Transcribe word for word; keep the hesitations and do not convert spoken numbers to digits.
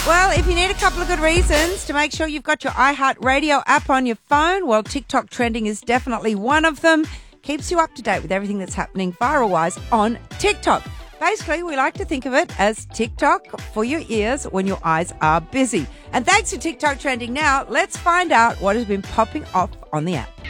Well, if you need a couple of good reasons to make sure you've got your iHeartRadio app on your phone, well, TikTok trending is definitely one of them. Keeps you up to date with everything that's happening viral-wise on TikTok. Basically, we like to think of it as TikTok for your ears when your eyes are busy. And thanks to TikTok trending now, let's find out what has been popping off on the app.